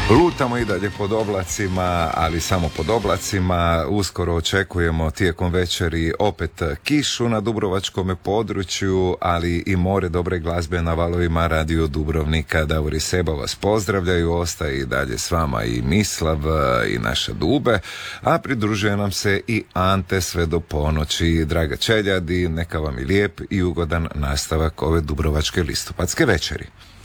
Lutamo i dalje pod oblacima, ali samo pod oblacima. Uskoro očekujemo tijekom večeri opet kišu na dubrovačkom području, ali i more dobre glazbe na valovima Radio Dubrovnika. Davor i Seba vas pozdravljaju, ostaje i dalje s vama i Mislav i naša Dube, a pridružuje nam se i Ante sve do ponoći. Draga čeljadi, neka vam je lijep i ugodan nastavak ove dubrovačke listopadske večeri.